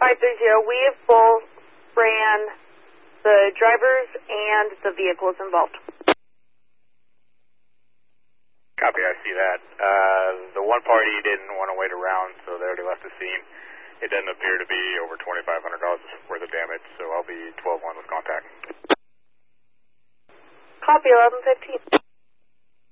530, we have both ran the drivers and the vehicles involved. Copy, I see that. The one party didn't want to wait around, so they already left the scene. It doesn't appear to be over $2,500 worth of damage, so I'll be 12-1 with contact. Copy, 1115.